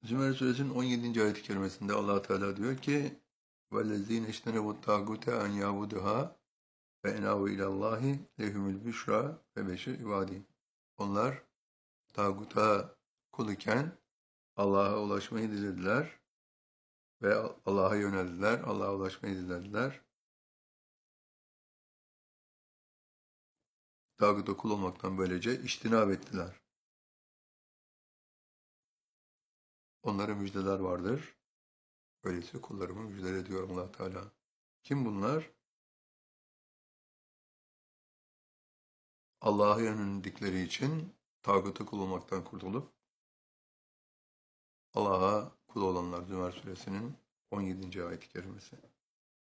Zümer Suresinin 17. ayet-i kerimesinde Allah Teala diyor ki: "Vellezîne iştenebut tâgûte en yâbuduhâ ve enâvu ilallâhi lehumul büşrâ ve beşir ibâdî." Onlar tağuta kul iken Allah'a ulaşmayı dilediler ve Allah'a yöneldiler, Allah'a ulaşmayı dilediler. Tağuta kul olmaktan böylece içtinab ettiler. Onlara müjdeler vardır. Öyleyse kullarımı müjdele ediyor Allah Teala. Kim bunlar? Allah'a yöneldikleri için tağuta kul olmaktan kurtulup Allah'a kul olanlar. Zümer Suresinin 17. ayet-i kerimesi.